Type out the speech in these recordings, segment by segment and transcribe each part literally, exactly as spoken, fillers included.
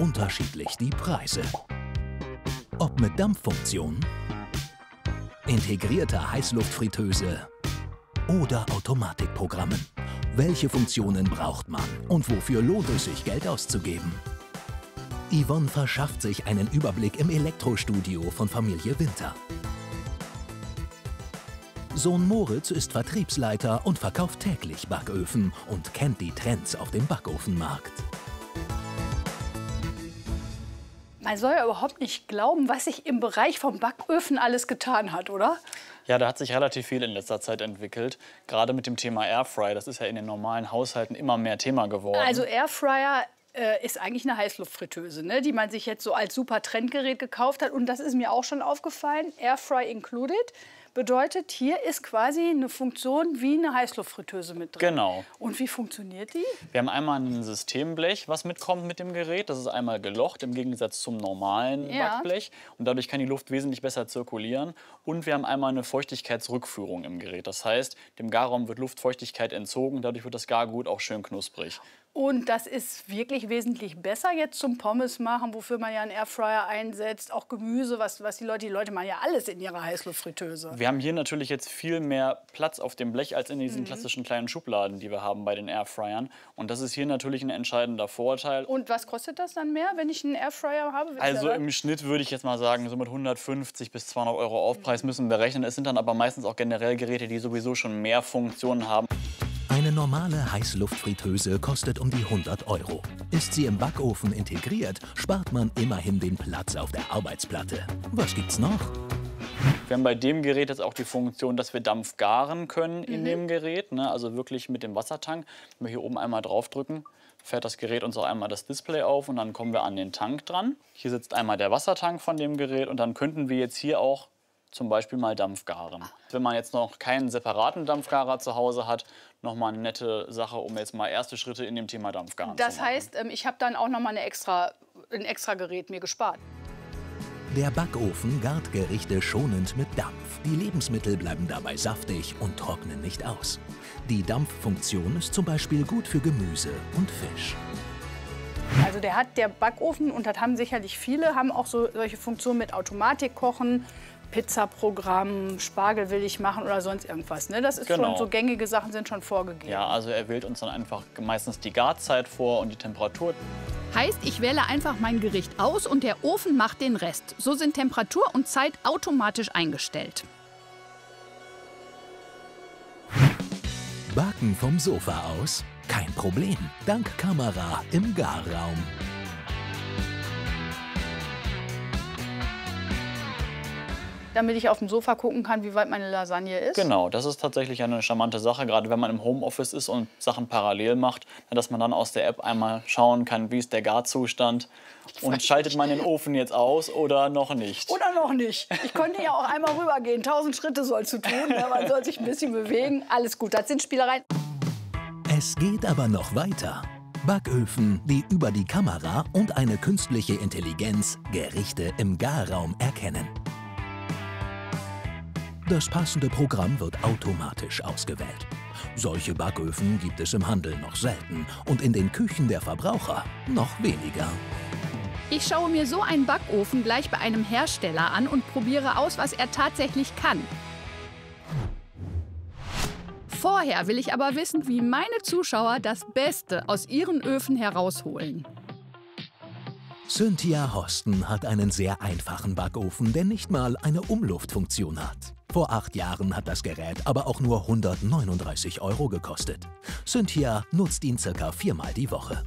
unterschiedlich die Preise. Ob mit Dampffunktion, integrierter Heißluftfritteuse oder Automatikprogrammen. Welche Funktionen braucht man und wofür lohnt es sich, Geld auszugeben? Yvonne verschafft sich einen Überblick im Elektrostudio von Familie Winter. Sohn Moritz ist Vertriebsleiter und verkauft täglich Backöfen und kennt die Trends auf dem Backofenmarkt. Man soll ja überhaupt nicht glauben, was sich im Bereich vom Backöfen alles getan hat, oder? Ja, da hat sich relativ viel in letzter Zeit entwickelt. Gerade mit dem Thema Airfryer, das ist ja in den normalen Haushalten immer mehr Thema geworden. Also Airfryer äh, ist eigentlich eine Heißluftfritteuse, ne, die man sich jetzt so als super Trendgerät gekauft hat. Und das ist mir auch schon aufgefallen, Airfry included. Bedeutet, hier ist quasi eine Funktion wie eine Heißluftfritteuse mit drin. Genau. Und wie funktioniert die? Wir haben einmal ein Systemblech, was mitkommt mit dem Gerät. Das ist einmal gelocht im Gegensatz zum normalen Ja. Backblech. Und dadurch kann die Luft wesentlich besser zirkulieren. Und wir haben einmal eine Feuchtigkeitsrückführung im Gerät. Das heißt, dem Garraum wird Luftfeuchtigkeit entzogen. Dadurch wird das Gargut auch schön knusprig. Und das ist wirklich wesentlich besser jetzt zum Pommes machen, wofür man ja einen Airfryer einsetzt. Auch Gemüse, was, was die Leute, die Leute machen ja alles in ihrer Heißluftfritteuse. Wir haben hier natürlich jetzt viel mehr Platz auf dem Blech als in diesen Mhm. klassischen kleinen Schubladen, die wir haben bei den Airfryern. Und das ist hier natürlich ein entscheidender Vorteil. Und was kostet das dann mehr, wenn ich einen Airfryer habe? Wisst ihr Also das? im Schnitt würde ich jetzt mal sagen, so mit hundertfünfzig bis zweihundert Euro Aufpreis müssen wir rechnen. Es sind dann aber meistens auch generell Geräte, die sowieso schon mehr Funktionen haben. Eine normale Heißluftfritteuse kostet um die hundert Euro. Ist sie im Backofen integriert, spart man immerhin den Platz auf der Arbeitsplatte. Was gibt's noch? Wir haben bei dem Gerät jetzt auch die Funktion, dass wir Dampf garen können in Mhm. dem Gerät. Ne? Also wirklich mit dem Wassertank. Wenn wir hier oben einmal draufdrücken, fährt das Gerät uns auch einmal das Display auf und dann kommen wir an den Tank dran. Hier sitzt einmal der Wassertank von dem Gerät und dann könnten wir jetzt hier auch zum Beispiel mal Dampf garen. Wenn man jetzt noch keinen separaten Dampfgarer zu Hause hat, noch mal eine nette Sache, um jetzt mal erste Schritte in dem Thema Dampfgaren Das zu machen. heißt, ähm, ich habe dann auch noch mal eine extra, ein extra Gerät mir gespart. Der Backofen gart Gerichte schonend mit Dampf. Die Lebensmittel bleiben dabei saftig und trocknen nicht aus. Die Dampffunktion ist zum Beispiel gut für Gemüse und Fisch. Also der hat der Backofen, und das haben sicherlich viele, haben auch so solche Funktionen mit Automatikkochen, Pizzaprogramm, Spargel will ich machen oder sonst irgendwas. Ne? Das ist Genau. schon so, gängige Sachen sind schon vorgegeben. Ja, also er wählt uns dann einfach meistens die Garzeit vor und die Temperatur. Heißt, ich wähle einfach mein Gericht aus und der Ofen macht den Rest. So sind Temperatur und Zeit automatisch eingestellt. Backen vom Sofa aus? Kein Problem, dank Kamera im Garraum. Damit ich auf dem Sofa gucken kann, wie weit meine Lasagne ist. Genau, das ist tatsächlich eine charmante Sache, gerade wenn man im Homeoffice ist und Sachen parallel macht, dass man dann aus der App einmal schauen kann, wie ist der Garzzustand und schaltet man den Ofen jetzt aus oder noch nicht. Oder noch nicht. Ich konnte ja auch einmal rübergehen. Tausend Schritte sollst du tun. Ja, man soll sich ein bisschen bewegen. Alles gut, das sind Spielereien. Es geht aber noch weiter. Backöfen, die über die Kamera und eine künstliche Intelligenz Gerichte im Garraum erkennen. Das passende Programm wird automatisch ausgewählt. Solche Backöfen gibt es im Handel noch selten und in den Küchen der Verbraucher noch weniger. Ich schaue mir so einen Backofen gleich bei einem Hersteller an und probiere aus, was er tatsächlich kann. Vorher will ich aber wissen, wie meine Zuschauer das Beste aus ihren Öfen herausholen. Cynthia Hosten hat einen sehr einfachen Backofen, der nicht mal eine Umluftfunktion hat. Vor acht Jahren hat das Gerät aber auch nur hundertneununddreißig Euro gekostet. Cynthia nutzt ihn circa viermal die Woche.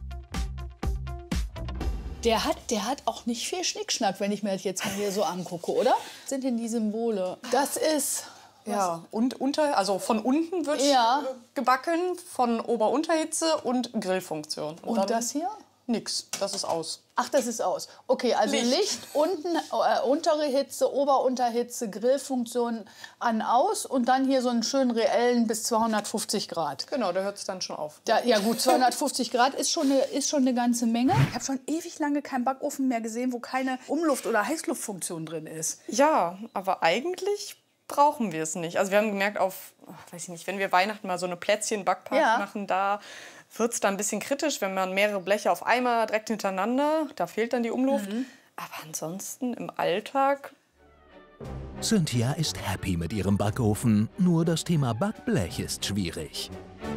Der hat, der hat auch nicht viel Schnickschnack, wenn ich mir das jetzt mal hier so angucke, oder? Was sind denn die Symbole? Das ist... Ja, und unter, also von unten wird Ja. gebacken, von Ober-Unterhitze und Grillfunktion. Und dann das hier? Nix, das ist aus. Ach, das ist aus. Okay, also Licht, Licht. unten, äh, untere Hitze, Ober-Unterhitze, Grillfunktion an, aus und dann hier so einen schönen reellen bis zweihundertfünfzig Grad. Genau, da hört es dann schon auf. Da, ja gut, zweihundertfünfzig Grad ist schon, eine, ist schon eine ganze Menge. Ich habe schon ewig lange keinen Backofen mehr gesehen, wo keine Umluft- oder Heißluftfunktion drin ist. Ja, aber eigentlich brauchen wir es nicht. Also wir haben gemerkt, auf, ach, weiß ich nicht, wenn wir Weihnachten mal so eine Plätzchen-Backparty Ja. machen, da wird es dann ein bisschen kritisch, wenn man mehrere Bleche auf einmal direkt hintereinander, da fehlt dann die Umluft. Mhm. Aber ansonsten im Alltag... Cynthia ist happy mit ihrem Backofen, nur das Thema Backblech ist schwierig.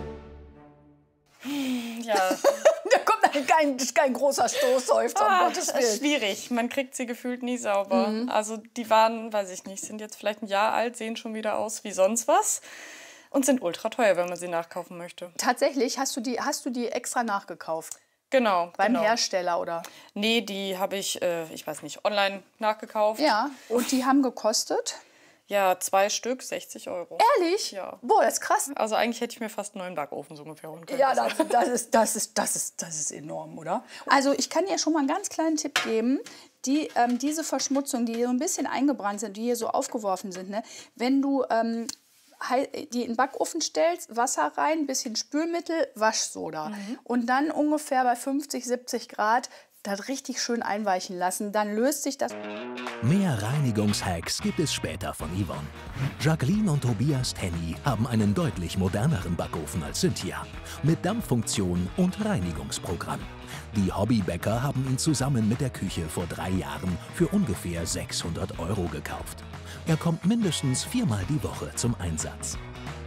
Ja, Da kommt kein, kein großer Stoßseufzer, um ah, Gottes das ist Willen. schwierig. Man kriegt sie gefühlt nie sauber. Mhm. Also die waren, weiß ich nicht, sind jetzt vielleicht ein Jahr alt, sehen schon wieder aus wie sonst was. Und sind ultra teuer, wenn man sie nachkaufen möchte. Tatsächlich, hast du die, hast du die extra nachgekauft? Genau. Beim genau. Hersteller, oder? Nee, die habe ich, äh, ich weiß nicht, online nachgekauft. Ja. Und die haben gekostet? Ja, zwei Stück, sechzig Euro. Ehrlich? Ja. Boah, das ist krass. Also eigentlich hätte ich mir fast einen neuen Backofen so ungefähr holen können. Ja, das, das, ist, das, ist, das, ist, das ist enorm, oder? Also ich kann dir schon mal einen ganz kleinen Tipp geben. Die, ähm, diese Verschmutzung, die hier so ein bisschen eingebrannt sind, die hier so aufgeworfen sind, ne? Wenn du ähm, die in den Backofen stellst, Wasser rein, ein bisschen Spülmittel, Waschsoda. Mhm. Und dann ungefähr bei fünfzig, siebzig Grad das richtig schön einweichen lassen. Dann löst sich das. Mehr Reinigungshacks gibt es später von Yvonne. Jacqueline und Tobias Tenny haben einen deutlich moderneren Backofen als Cynthia. Mit Dampffunktion und Reinigungsprogramm. Die Hobbybäcker haben ihn zusammen mit der Küche vor drei Jahren für ungefähr sechshundert Euro gekauft. Er kommt mindestens viermal die Woche zum Einsatz.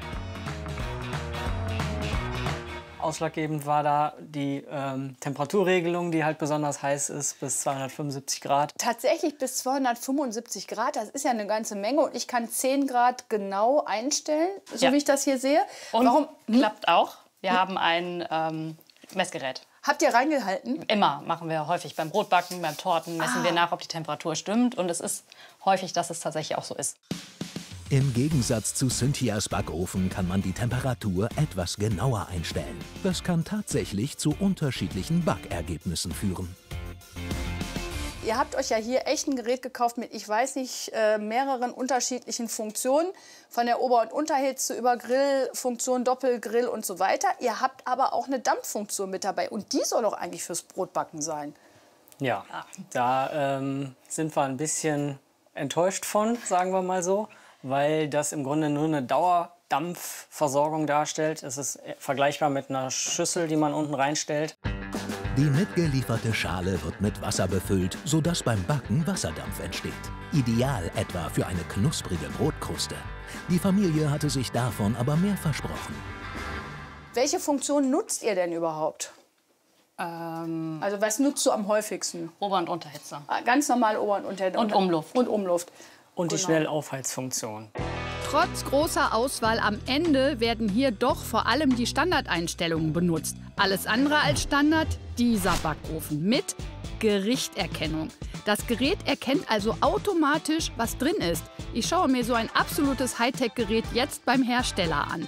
Ausschlaggebend war da die ähm, Temperaturregelung, die halt besonders heiß ist, bis zweihundertfünfundsiebzig Grad. Tatsächlich bis zweihundertfünfundsiebzig Grad, das ist ja eine ganze Menge. Und ich kann zehn Grad genau einstellen, so Ja. wie ich das hier sehe. Und Warum? Hm? klappt auch. Wir haben ein ähm, Messgerät. Habt ihr reingehalten? Immer machen wir häufig beim Brotbacken, beim Torten, messen Ah. wir nach, ob die Temperatur stimmt. Und es ist häufig, dass es tatsächlich auch so ist. Im Gegensatz zu Cynthias Backofen kann man die Temperatur etwas genauer einstellen. Das kann tatsächlich zu unterschiedlichen Backergebnissen führen. Ihr habt euch ja hier echt ein Gerät gekauft mit, ich weiß nicht, äh, mehreren unterschiedlichen Funktionen. Von der Ober- und Unterhitze über Grillfunktion, Doppelgrill und so weiter. Ihr habt aber auch eine Dampffunktion mit dabei. Und die soll doch eigentlich fürs Brotbacken sein. Ja, da ähm, sind wir ein bisschen enttäuscht von, sagen wir mal so, weil das im Grunde nur eine Dauerdampfversorgung darstellt. Es ist vergleichbar mit einer Schüssel, die man unten reinstellt. Die mitgelieferte Schale wird mit Wasser befüllt, sodass beim Backen Wasserdampf entsteht. Ideal etwa für eine knusprige Brotkruste. Die Familie hatte sich davon aber mehr versprochen. Welche Funktion nutzt ihr denn überhaupt? Ähm, Also was nutzt du am häufigsten? Ober- und Unterhitze. Ah, ganz normal Ober- und Unterhitze. Und Umluft. Und Umluft. Und die Genau. Schnellaufheizfunktion. Trotz großer Auswahl am Ende werden hier doch vor allem die Standardeinstellungen benutzt. Alles andere als Standard, dieser Backofen mit Gerichterkennung. Das Gerät erkennt also automatisch, was drin ist. Ich schaue mir so ein absolutes Hightech-Gerät jetzt beim Hersteller an.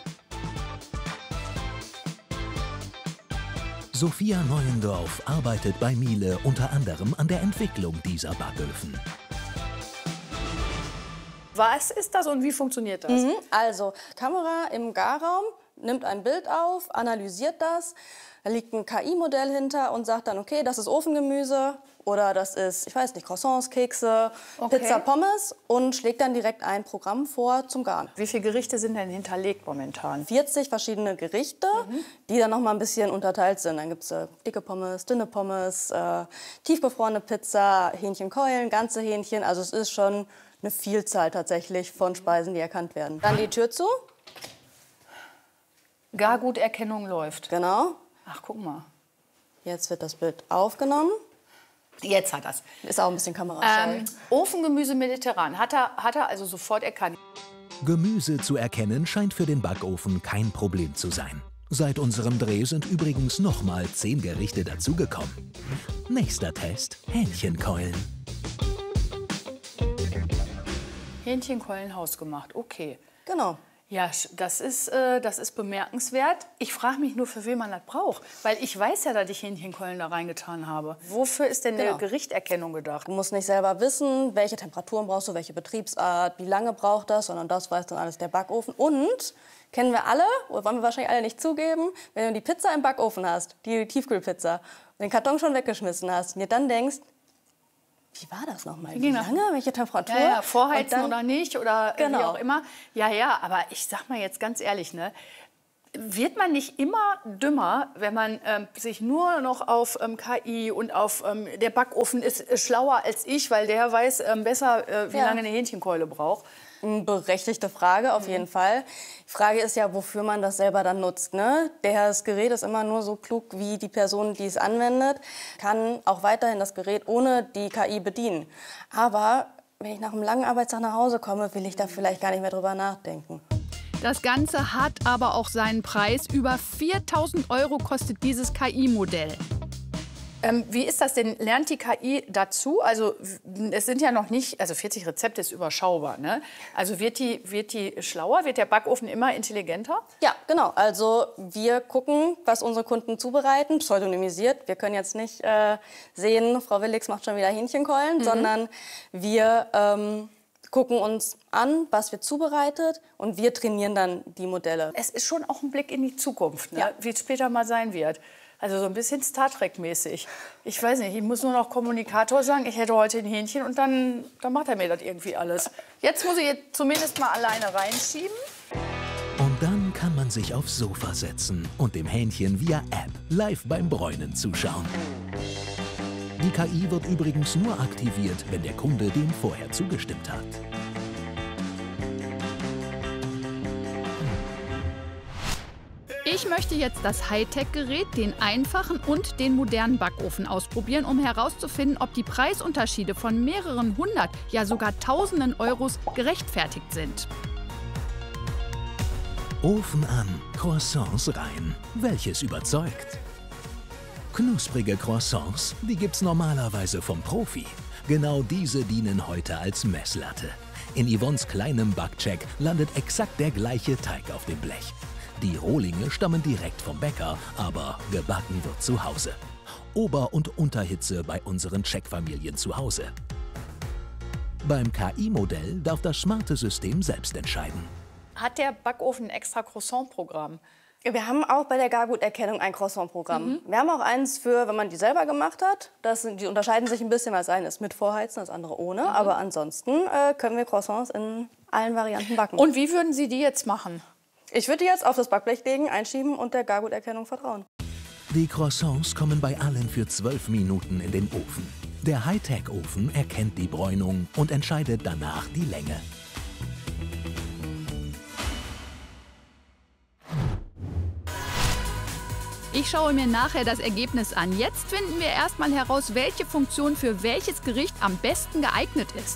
Sophia Neuendorf arbeitet bei Miele unter anderem an der Entwicklung dieser Backöfen. Was ist das und wie funktioniert das? Mhm, also, Kamera im Garraum nimmt ein Bild auf, analysiert das. Da liegt ein K I-Modell hinter und sagt dann, okay, das ist Ofengemüse oder das ist, ich weiß nicht, Croissants, Kekse, Okay. Pizza, Pommes und schlägt dann direkt ein Programm vor zum Garen. Wie viele Gerichte sind denn hinterlegt momentan? vierzig verschiedene Gerichte, die dann noch mal ein bisschen unterteilt sind. Dann gibt es äh, dicke Pommes, dünne Pommes, äh, tiefgefrorene Pizza, Hähnchenkeulen, ganze Hähnchen. Also es ist schon eine Vielzahl tatsächlich von Speisen, die erkannt werden. Dann die Tür zu, Garguterkennung läuft. genau. Ach, guck mal. Jetzt wird das Bild aufgenommen. Jetzt hat er's. Ist auch ein bisschen kamerascheu. Ähm, Ofengemüse mediterran. Hat er, hat er also sofort erkannt. Gemüse zu erkennen scheint für den Backofen kein Problem zu sein. Seit unserem Dreh sind übrigens nochmal zehn Gerichte dazugekommen. Nächster Test: Hähnchenkeulen. Hähnchenkeulen hausgemacht. Okay. Genau. Ja, sch- das ist, äh, das ist bemerkenswert. Ich frage mich nur, für wen man das braucht. Weil ich weiß ja, dass ich Hähnchenkeulen da reingetan habe. Wofür ist denn Genau. eine Gerichterkennung gedacht? Du musst nicht selber wissen, welche Temperaturen brauchst du, welche Betriebsart, wie lange braucht das, sondern das weiß dann alles der Backofen. Und, kennen wir alle, oder wollen wir wahrscheinlich alle nicht zugeben, wenn du die Pizza im Backofen hast, die Tiefkühlpizza, und den Karton schon weggeschmissen hast und dir dann denkst, wie war das nochmal? Wie Genau. lange? Welche Temperatur? Ja, ja, vorheizen Und dann- oder nicht oder Genau. wie auch immer. Ja, ja, aber ich sag mal jetzt ganz ehrlich, ne? Wird man nicht immer dümmer, wenn man ähm, sich nur noch auf ähm, K I und auf ähm, der Backofen ist äh, schlauer als ich, weil der weiß ähm, besser, äh, wie Ja. lange eine Hähnchenkeule braucht? Berechtigte Frage, auf jeden Fall. Die Frage ist ja, wofür man das selber dann nutzt. Ne? Das Gerät ist immer nur so klug, wie die Person, die es anwendet, kann auch weiterhin das Gerät ohne die K I bedienen. Aber wenn ich nach einem langen Arbeitstag nach Hause komme, will ich da vielleicht gar nicht mehr drüber nachdenken. Das Ganze hat aber auch seinen Preis. Über viertausend Euro kostet dieses K I-Modell. Ähm, wie ist das denn? Lernt die K I dazu? Also es sind ja noch nicht, also vierzig Rezepte ist überschaubar, ne? Also wird die, wird die schlauer? Wird der Backofen immer intelligenter? Ja, genau. Also wir gucken, was unsere Kunden zubereiten, pseudonymisiert. Wir können jetzt nicht äh, sehen, Frau Willigs macht schon wieder Hähnchenkeulen, mhm. sondern wir ähm, gucken uns an, was wird zubereitet und wir trainieren dann die Modelle. Es ist schon auch ein Blick in die Zukunft, ne? Ja. Wie es später mal sein wird. Also so ein bisschen Star Trek-mäßig. Ich weiß nicht, ich muss nur noch Kommunikator sagen, ich hätte heute ein Hähnchen und dann, dann macht er mir das irgendwie alles. Jetzt muss ich jetzt zumindest mal alleine reinschieben. Und dann kann man sich aufs Sofa setzen und dem Hähnchen via App live beim Bräunen zuschauen. Die K I wird übrigens nur aktiviert, wenn der Kunde dem vorher zugestimmt hat. Ich möchte jetzt das Hightech-Gerät, den einfachen und den modernen Backofen ausprobieren, um herauszufinden, ob die Preisunterschiede von mehreren hundert, ja sogar tausenden Euros gerechtfertigt sind. Ofen an, Croissants rein. Welches überzeugt? Knusprige Croissants, die gibt's normalerweise vom Profi. Genau diese dienen heute als Messlatte. In Yvonnes kleinem Backcheck landet exakt der gleiche Teig auf dem Blech. Die Rohlinge stammen direkt vom Bäcker, aber gebacken wird zu Hause. Ober- und Unterhitze bei unseren Checkfamilien zu Hause. Beim K I-Modell darf das smarte System selbst entscheiden. Hat der Backofen ein extra Croissant-Programm? Wir haben auch bei der Garguterkennung ein Croissant-Programm. Mhm. Wir haben auch eins für, wenn man die selber gemacht hat. Das sind, die unterscheiden sich ein bisschen, weil das eine ist mit Vorheizen, das andere ohne. Mhm. Aber ansonsten äh, können wir Croissants in allen Varianten backen. Und wie würden Sie die jetzt machen? Ich würde die jetzt auf das Backblech legen, einschieben und der Garguterkennung vertrauen. Die Croissants kommen bei allen für zwölf Minuten in den Ofen. Der Hightech-Ofen erkennt die Bräunung und entscheidet danach die Länge. Ich schaue mir nachher das Ergebnis an. Jetzt finden wir erstmal heraus, welche Funktion für welches Gericht am besten geeignet ist.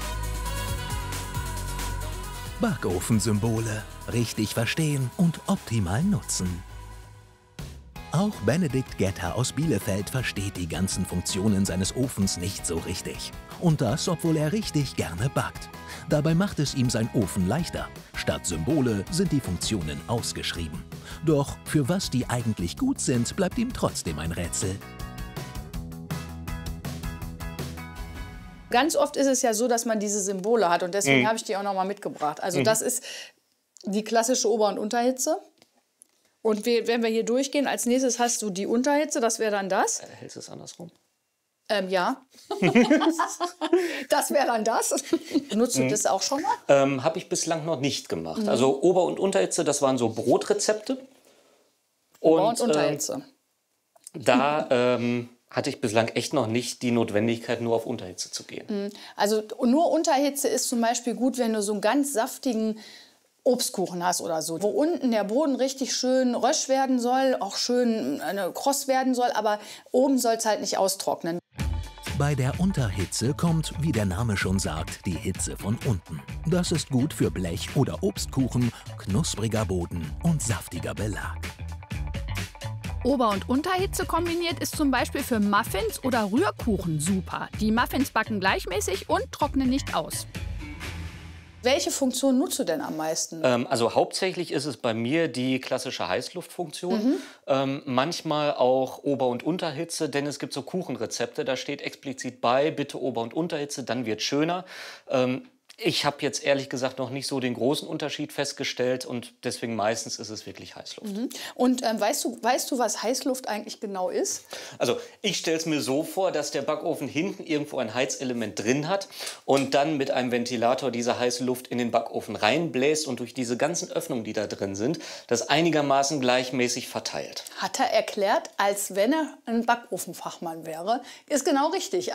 Backofensymbole, richtig verstehen und optimal nutzen. Auch Benedikt Getter aus Bielefeld versteht die ganzen Funktionen seines Ofens nicht so richtig. Und das, obwohl er richtig gerne backt. Dabei macht es ihm sein Ofen leichter. Statt Symbole sind die Funktionen ausgeschrieben. Doch für was die eigentlich gut sind, bleibt ihm trotzdem ein Rätsel. Ganz oft ist es ja so, dass man diese Symbole hat und deswegen mhm. habe ich die auch noch mal mitgebracht. Also mhm. das ist die klassische Ober- und Unterhitze. Und wir, wenn wir hier durchgehen, als nächstes hast du die Unterhitze, das wäre dann das. Hältst du es andersrum? Ähm, ja. Das wäre dann das. Nutzt du mhm. das auch schon mal? Ähm, habe ich bislang noch nicht gemacht. Mhm. Also Ober- und Unterhitze, das waren so Brotrezepte. Ober- und, und Unterhitze. Äh, da ähm, hatte ich bislang echt noch nicht die Notwendigkeit, nur auf Unterhitze zu gehen. Also nur Unterhitze ist zum Beispiel gut, wenn du so einen ganz saftigen Obstkuchen hast oder so, wo unten der Boden richtig schön rösch werden soll, auch schön eine kross werden soll, aber oben soll es halt nicht austrocknen. Bei der Unterhitze kommt, wie der Name schon sagt, die Hitze von unten. Das ist gut für Blech- oder Obstkuchen, knuspriger Boden und saftiger Belag. Ober- und Unterhitze kombiniert ist zum Beispiel für Muffins oder Rührkuchen super. Die Muffins backen gleichmäßig und trocknen nicht aus. Welche Funktion nutzt du denn am meisten? Ähm, also hauptsächlich ist es bei mir die klassische Heißluftfunktion. Mhm. Ähm, manchmal auch Ober- und Unterhitze, denn es gibt so Kuchenrezepte, da steht explizit bei, bitte Ober- und Unterhitze, dann wird schöner. Ähm, Ich habe jetzt ehrlich gesagt noch nicht so den großen Unterschied festgestellt und deswegen meistens ist es wirklich Heißluft. Mhm. Und ähm, weißt du, weißt du, was Heißluft eigentlich genau ist? Also ich stelle es mir so vor, dass der Backofen hinten irgendwo ein Heizelement drin hat und dann mit einem Ventilator diese heiße Luft in den Backofen reinbläst und durch diese ganzen Öffnungen, die da drin sind, das einigermaßen gleichmäßig verteilt. Hat er erklärt, als wenn er ein Backofenfachmann wäre. Ist genau richtig.